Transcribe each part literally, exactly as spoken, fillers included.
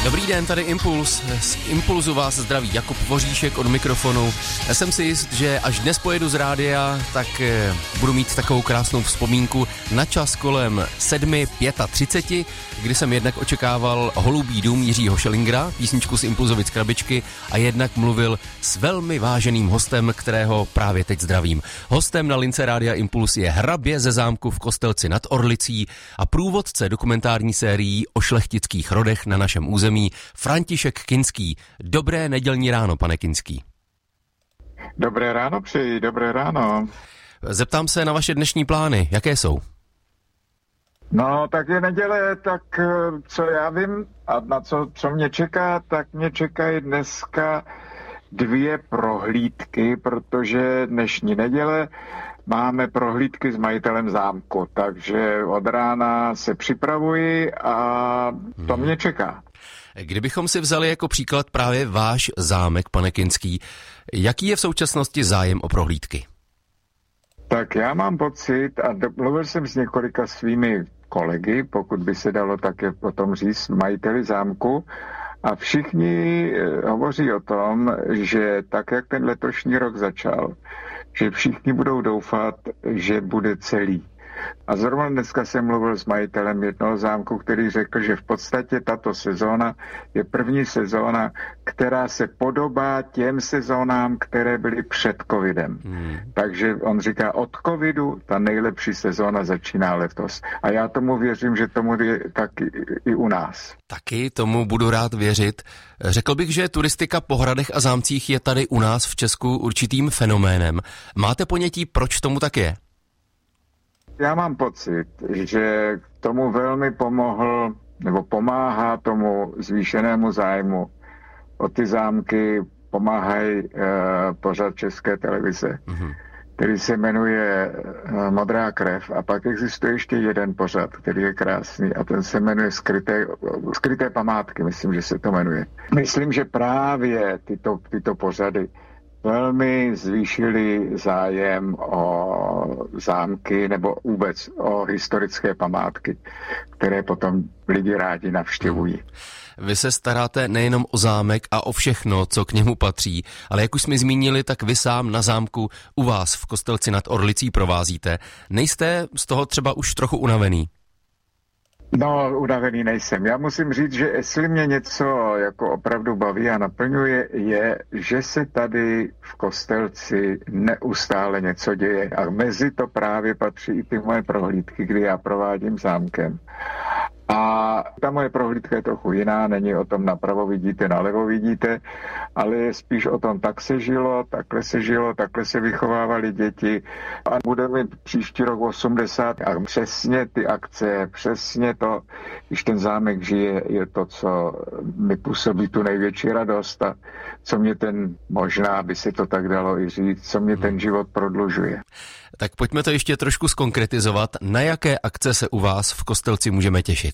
Dobrý den, tady Impuls. Z Impulzu vás zdraví Jakub Voříšek od mikrofonu. Já jsem si jist, že až dnes pojedu z rádia, tak budu mít takovou krásnou vzpomínku na čas kolem sedmi třicet pět, kdy jsem jednak očekával Holubý dům Jiřího Schellingra, písničku z Impulzovic krabičky, a jednak mluvil s velmi váženým hostem, kterého právě teď zdravím. Hostem na lince rádia Impuls je hrabě ze zámku v Kostelci nad Orlicí a průvodce dokumentární sérií o šlechtických rodech na našem území František Kinský. Dobré nedělní ráno, pane Kinský. Dobré ráno přeji, dobré ráno. Zeptám se na vaše dnešní plány, jaké jsou? No, tak je neděle, tak co já vím a na co, co mě čeká, tak mě čekají dneska dvě prohlídky, protože dnešní neděle máme prohlídky s majitelem zámku, takže od rána se připravuji a to mě čeká. Kdybychom si vzali jako příklad právě váš zámek, pane Kinský, jaký je v současnosti zájem o prohlídky? Tak já mám pocit, a mluvil jsem s několika svými kolegy, pokud by se dalo také potom říct, majiteli zámku, a všichni hovoří o tom, že tak, jak ten letošní rok začal, že všichni budou doufat, že bude celý. A zrovna dneska jsem mluvil s majitelem jednoho zámku, který řekl, že v podstatě tato sezóna je první sezóna, která se podobá těm sezónám, které byly před covidem. Hmm. Takže on říká, od covidu ta nejlepší sezóna začíná letos. A já tomu věřím, že tomu je taky i u nás. Taky tomu budu rád věřit. Řekl bych, že turistika po hradech a zámcích je tady u nás v Česku určitým fenoménem. Máte ponětí, proč tomu tak je? Já mám pocit, že tomu velmi pomohl, nebo pomáhá tomu zvýšenému zájmu o ty zámky, pomáhají uh, pořad České televize, mm-hmm. který se jmenuje uh, Modrá krev, a pak existuje ještě jeden pořad, který je krásný, a ten se jmenuje Skryté, Skryté památky, myslím, že se to jmenuje. Myslím, že právě tyto, tyto pořady velmi zvýšili zájem o zámky nebo vůbec o historické památky, které potom lidi rádi navštěvují. Vy se staráte nejenom o zámek a o všechno, co k němu patří, ale jak už jsme zmínili, tak vy sám na zámku u vás v Kostelci nad Orlicí provázíte. Nejste z toho třeba už trochu unavený? No, unavený nejsem. Já musím říct, že jestli mě něco jako opravdu baví a naplňuje, je, že se tady v Kostelci neustále něco děje. A mezi to právě patří i ty moje prohlídky, kdy já provádím zámkem. A ta moje prohlídka je trochu jiná, není o tom napravo vidíte, nalevo vidíte, ale je spíš o tom, tak se žilo, takhle se žilo, takhle se vychovávali děti a budeme mít příští rok osmdesát a přesně ty akce, přesně to, když ten zámek žije, je to, co mi působí tu největší radost a co mě ten, možná by se to tak dalo i říct, co mě ten život prodlužuje. Tak pojďme to ještě trošku zkonkretizovat. Na jaké akce se u vás v Kostelci můžeme těšit?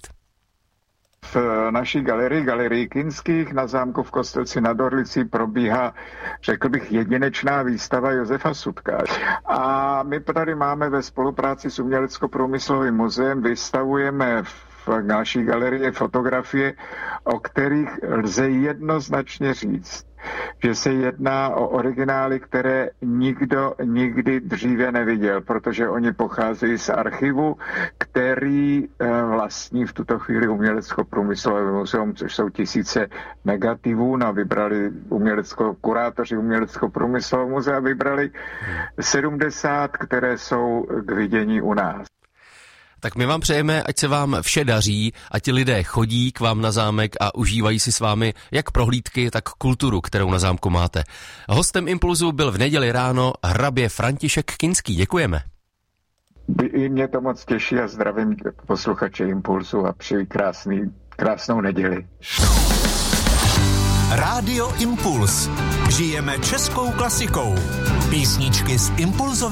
V naší galerii, galerii Kinských na zámku v Kostelci nad Orlicí probíhá, řekl bych, jedinečná výstava Josefa Sudka. A my tady máme ve spolupráci s Umělecko-průmyslovým muzeem, vystavujeme v naší galerii fotografie, o kterých lze jednoznačně říct, že se jedná o originály, které nikdo nikdy dříve neviděl, protože oni pocházejí z archivu, který vlastní v tuto chvíli Umělecko-průmyslové muzeum, což jsou tisíce negativů, no vybrali umělecko, kurátoři Umělecko-průmyslového muzea vybrali sedmdesát, které jsou k vidění u nás. Tak my vám přejeme, ať se vám vše daří a ti lidé chodí k vám na zámek a užívají si s vámi jak prohlídky, tak kulturu, kterou na zámku máte. Hostem Impulzu byl v neděli ráno hrabě František Kinský. Děkujeme. I mě to moc těší a zdravím posluchače Impulzu a přeji krásný, krásnou neděli. Rádio Impuls. Žijeme českou klasikou. Písničky z Impulzových